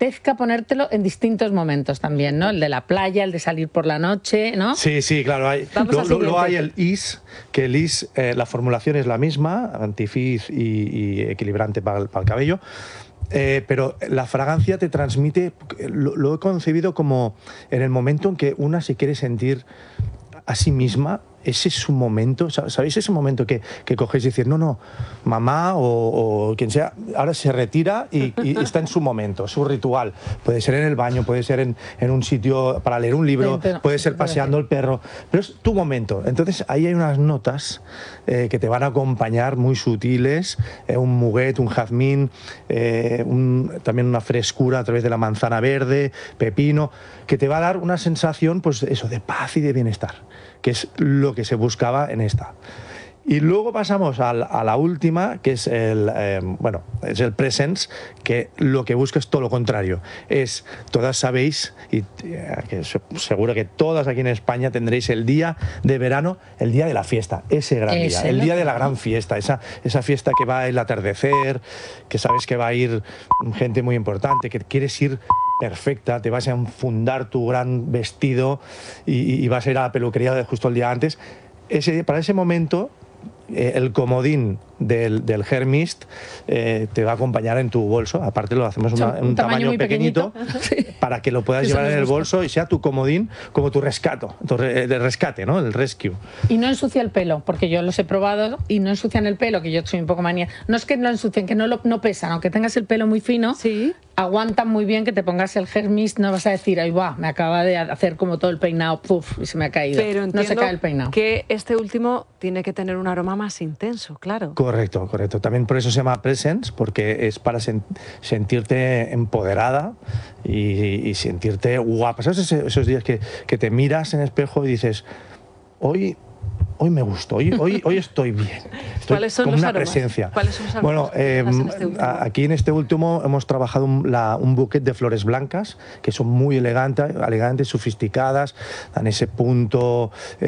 apetezca ponértelo en distintos momentos también, ¿no? El de la playa, el de salir por la noche, ¿no? Sí, sí, claro. Luego hay el IS, que el IS, la formulación es la misma, antifrizz y equilibrante para el cabello. Pero la fragancia te transmite, lo he concebido como en el momento en que una se quiere sentir a sí misma. Ese es su momento, ¿sabéis? Ese momento que cogéis y decir, no, mamá o quien sea, ahora se retira y está en su momento, su ritual. Puede ser en el baño, puede ser en un sitio para leer un libro, puede ser paseando el perro, pero es tu momento. Entonces ahí hay unas notas que te van a acompañar muy sutiles, un muguet, un jazmín, también una frescura a través de la manzana verde, pepino, que te va a dar una sensación, pues eso, de paz y de bienestar, que es lo que se buscaba en esta. Y luego pasamos a la última, que es es el Presence, que lo que busca es todo lo contrario. Todas sabéis, y que seguro que todas aquí en España tendréis el día de verano, el día de la fiesta, ese gran día, el día de la gran fiesta, esa fiesta que va el atardecer, que sabes que va a ir gente muy importante, que quieres ir perfecta, te vas a enfundar tu gran vestido y vas a ir a la peluquería justo el día antes. Para ese momento, el comodín del Hair Mist te va a acompañar en tu bolso. Aparte lo hacemos en un tamaño muy pequeñito para que lo puedas llevar en el bolso y sea tu comodín como tu rescate, ¿no? El rescue. Y no ensucia el pelo, porque yo los he probado y no ensucian el pelo, que yo soy un poco manía. No es que lo ensucien, que no pesan, aunque tengas el pelo muy fino, aguantan muy bien que te pongas el Hair Mist, no vas a decir, ay, va, me acaba de hacer como todo el peinado, puf, y se me ha caído. Pero no se cae el peinado. Que este último tiene que tener un aroma más intenso, claro. Correcto. También por eso se llama Presence, porque es para sentirte empoderada y sentirte guapa. ¿Sabes esos días que te miras en el espejo y dices, hoy me gusto, hoy estoy bien, ¿Cuáles son con los una aromas? presencia? ¿Cuáles son los aromas? Bueno, aquí en este último hemos trabajado un bouquet de flores blancas que son muy elegantes, sofisticadas, dan ese punto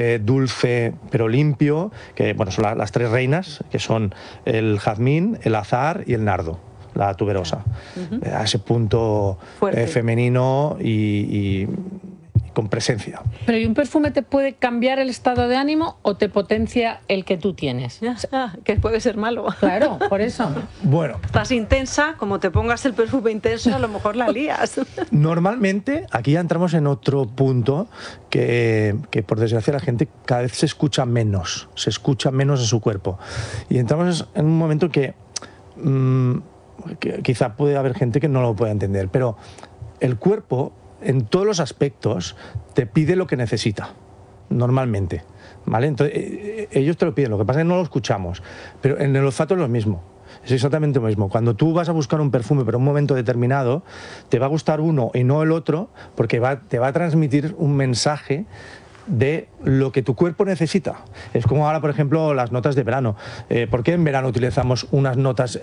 dulce pero limpio, que bueno, son las tres reinas, que son el jazmín, el azahar y el nardo, la tuberosa. A ese punto femenino y con presencia. Pero ¿y un perfume te puede cambiar el estado de ánimo o te potencia el que tú tienes? Que puede ser malo. Claro, por eso. Bueno. Estás intensa, como te pongas el perfume intenso, a lo mejor la lías. Normalmente, aquí ya entramos en otro punto que por desgracia la gente cada vez se escucha menos en su cuerpo. Y entramos en un momento que quizá puede haber gente que no lo pueda entender, pero el cuerpo en todos los aspectos te pide lo que necesita, normalmente, ¿vale? Entonces, ellos te lo piden, lo que pasa es que no lo escuchamos, pero en el olfato es lo mismo, es exactamente lo mismo. Cuando tú vas a buscar un perfume para un momento determinado, te va a gustar uno y no el otro, porque te va a transmitir un mensaje de lo que tu cuerpo necesita. Es como ahora, por ejemplo, las notas de verano. ¿Por qué en verano utilizamos unas notas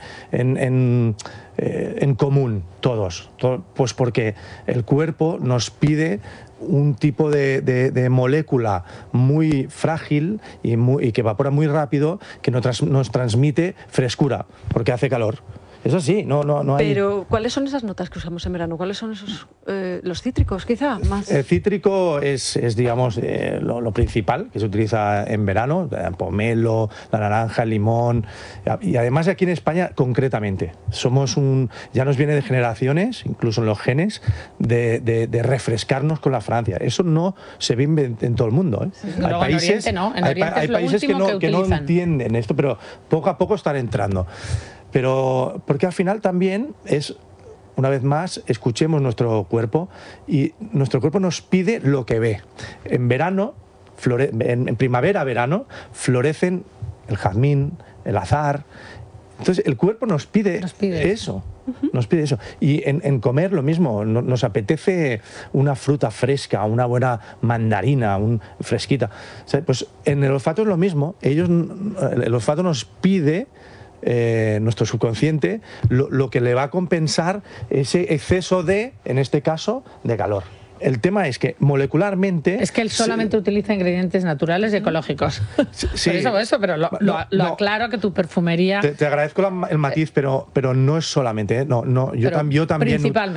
en común todos? Pues porque el cuerpo nos pide un tipo de molécula muy frágil y que evapora muy rápido, que nos transmite frescura, porque hace calor. Eso sí, no hay... Pero, ¿cuáles son esas notas que usamos en verano? ¿Cuáles son esos, los cítricos, quizá? Más. El cítrico es digamos, lo principal que se utiliza en verano, el pomelo, la naranja, el limón, y además aquí en España, concretamente, ya nos viene de generaciones, incluso en los genes, de refrescarnos con la Francia. Eso no se ve en todo el mundo, ¿eh? Sí, hay países, en Oriente hay países que no entienden esto, pero poco a poco están entrando. Pero porque al final también es, una vez más, escuchemos nuestro cuerpo y nuestro cuerpo nos pide lo que ve. En verano, en primavera, verano, florecen el jazmín, el azahar. Entonces el cuerpo nos pide eso. Nos pide eso. Y en comer lo mismo, nos apetece una fruta fresca, una buena mandarina, fresquita. O sea, pues en el olfato es lo mismo. El olfato nos pide, nuestro subconsciente, lo que le va a compensar ese exceso en este caso, de calor. El tema es que molecularmente... Es que él solamente utiliza ingredientes naturales y ecológicos. Sí. Por eso, pero lo aclaro que tu perfumería... Te agradezco el matiz, pero no es solamente, yo también...